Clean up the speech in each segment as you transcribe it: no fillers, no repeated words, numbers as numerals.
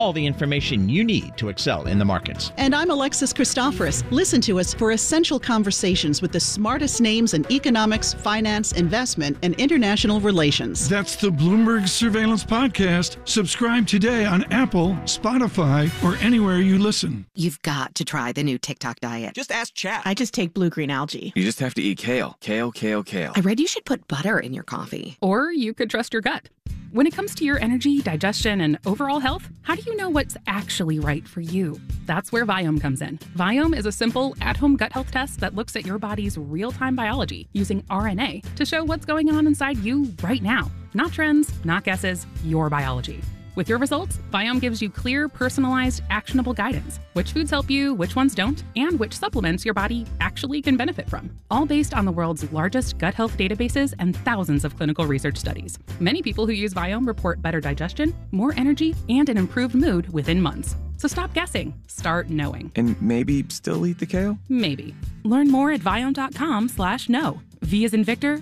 All the information you need to excel in the markets. And I'm Alexis Christoforous. Listen to us for essential conversations with the smartest names in economics, finance, investment, and international relations. That's the Bloomberg Surveillance Podcast. Subscribe today on Apple, Spotify, or anywhere you listen. You've got to try the new TikTok diet. Just ask chat. I just take blue-green algae. You just have to eat kale. Kale, kale, kale. I read you should put butter in your coffee. Or you could trust your gut. When it comes to your energy, digestion, and overall health, how do you know what's actually right for you? That's where Viome comes in. Viome is a simple, at-home gut health test that looks at your body's real-time biology using RNA to show what's going on inside you right now. Not trends, not guesses, your biology. With your results, Viome gives you clear, personalized, actionable guidance. Which foods help you, which ones don't, and which supplements your body actually can benefit from. All based on the world's largest gut health databases and thousands of clinical research studies. Many people who use Viome report better digestion, more energy, and an improved mood within months. So stop guessing. Start knowing. And maybe still eat the kale? Maybe. Learn more at Viome.com/know. V as in Victor,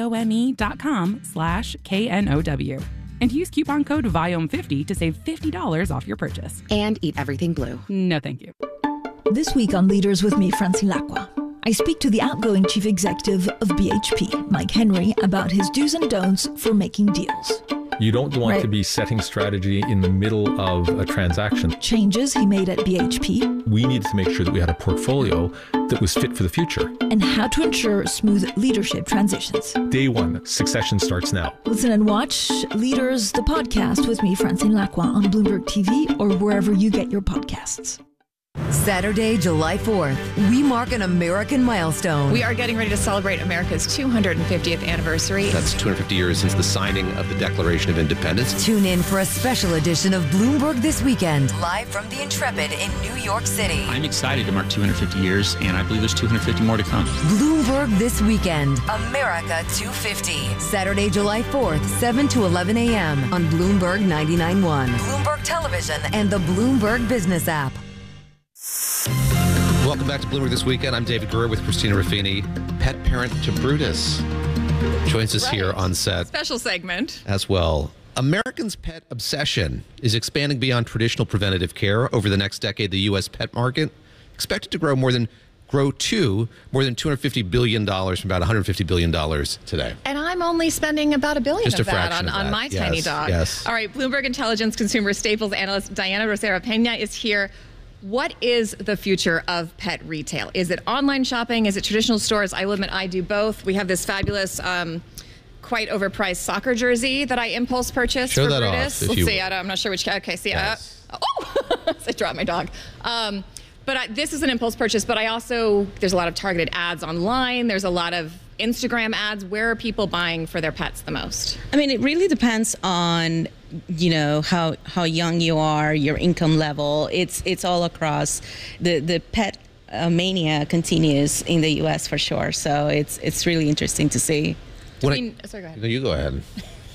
IOME.com/KNOW. And use coupon code VIOME50 to save $50 off your purchase. And eat everything blue. No, thank you. This week on Leaders with me, Francine Lacqua, I speak to the outgoing chief executive of BHP, Mike Henry, about his do's and don'ts for making deals. You don't want to be setting strategy in the middle of a transaction. Changes he made at BHP. We needed to make sure that we had a portfolio that was fit for the future. And how to ensure smooth leadership transitions. Day one, succession starts now. Listen and watch Leaders, the podcast with me, Francine Lacqua, on Bloomberg TV or wherever you get your podcasts. Saturday, July 4th, we mark an American milestone. We are getting ready to celebrate America's 250th anniversary. That's 250 years since the signing of the Declaration of Independence. Tune in for a special edition of Bloomberg This Weekend, live from the Intrepid in New York City. I'm excited to mark 250 years, and I believe there's 250 more to come. Bloomberg This Weekend, America 250. Saturday, July 4th, 7 to 11 a.m. on Bloomberg 99.1, Bloomberg Television, and the Bloomberg Business app. Welcome back to Bloomberg This Weekend. I'm David Gurr with Christina Ruffini, pet parent to Brutus. Joins us here on set. Special segment. As well. Americans' pet obsession is expanding beyond traditional preventative care. Over the next decade, the U.S. pet market expected to grow to more than $250 billion from about $150 billion today. And I'm only spending about $1 billion of that on my tiny dog. Yes. All right, Bloomberg Intelligence consumer staples analyst Diana Rosera Pena is here. What is the future of pet retail? Is it online shopping? Is it traditional stores? I will admit I do both. We have this fabulous, quite overpriced soccer jersey that I impulse purchased Show for that Brutus. Off, Let's see. I'm not sure which. Okay, see. Yes. I dropped my dog. This is an impulse purchase, but there's a lot of targeted ads online. There's a lot of Instagram ads. Where are people buying for their pets the most? I mean, it really depends on, how young you are, your income level. It's all across. The pet mania continues in the U.S. for sure. So it's really interesting to see. Sorry, go ahead. No, you go ahead.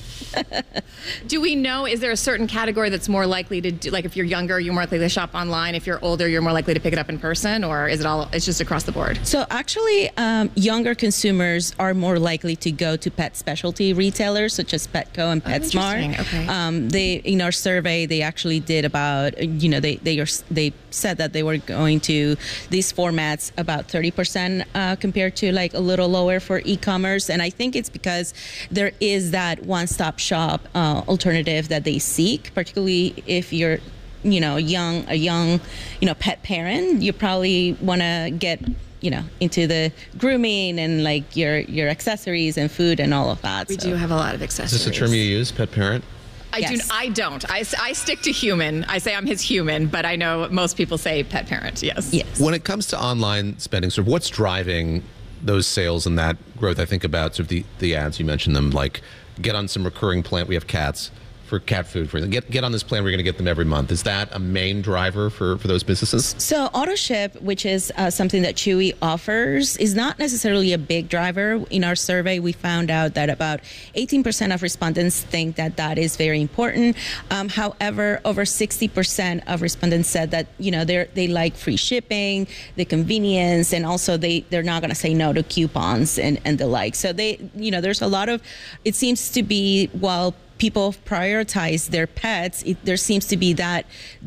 Do we know, is there a certain category that's more likely to do, like if you're younger, you're more likely to shop online, if you're older, you're more likely to pick it up in person, or is it's just across the board? So actually, younger consumers are more likely to go to pet specialty retailers such as Petco and PetSmart. Okay. In our survey, they actually did about, they said that they were going to these formats about 30% compared to like a little lower for e-commerce. And I think it's because there is that one-stop shop alternative that they seek, particularly if you're a young pet parent. You probably want to get into the grooming and like your accessories and food and all of that. We do have a lot of accessories. Is this a term you use, pet parent? I don't. I stick to human. I say I'm his human, but I know most people say pet parent. Yes. When it comes to online spending, sort of what's driving those sales and that growth? I think about sort of the ads, you mentioned them, like get on some recurring plan. We have cats. For cat food, for get on this plan, we're going to get them every month. Is that a main driver for those businesses? So AutoShip, which is something that Chewy offers, is not necessarily a big driver. In our survey, we found out that about 18% of respondents think that is very important. However, over 60% of respondents said that they like free shipping, the convenience, and also they're not going to say no to coupons and the like. So there's a lot of, it seems to be, while people prioritize their pets, there seems to be that